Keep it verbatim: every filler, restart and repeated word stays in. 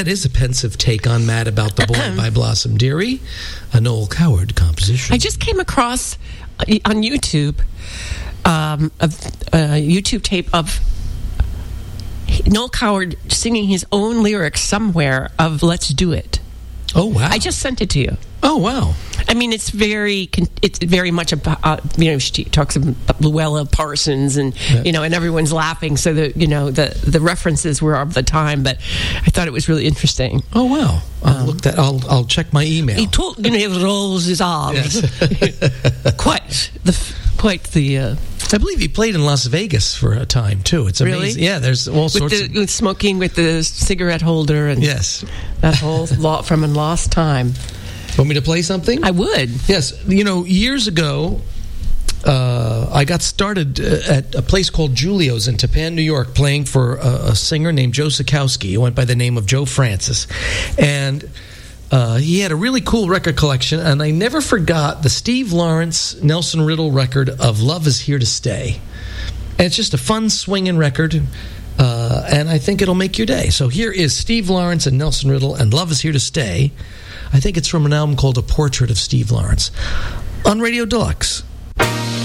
That is a pensive take on Mad About the Boy by Blossom Dearie, a Noel Coward composition. I just came across uh, on YouTube um, a, a YouTube tape of Noel Coward singing his own lyrics somewhere of Let's Do It. Oh, wow. I just sent it to you. Oh, wow. I mean, it's very, it's very much about, uh, you know, she talks about Luella Parsons and, yeah. you know, and everyone's laughing. So, the you know, the, the references were of the time, but I thought it was really interesting. Oh, wow. I'll um, look that, I'll, I'll check my email. He took, you know, he rolls his arms. Yes. quite the, quite the, uh, I believe he played in Las Vegas for a time, too. It's amazing. Really? Yeah, there's all with sorts the, of... With smoking with the cigarette holder and... Yes. That whole lot from a lost time. Want me to play something? I would. Yes. You know, years ago, uh, I got started at a place called Julio's in Tappan, New York, playing for a, a singer named Joe Sikowski. He went by the name of Joe Francis. And... Uh, he had a really cool record collection, and I never forgot the Steve Lawrence, Nelson Riddle record of Love Is Here to Stay. And it's just a fun, swinging record, uh, and I think it'll make your day. So here is Steve Lawrence and Nelson Riddle, and Love Is Here to Stay. I think it's from an album called A Portrait of Steve Lawrence, on Radio Deluxe.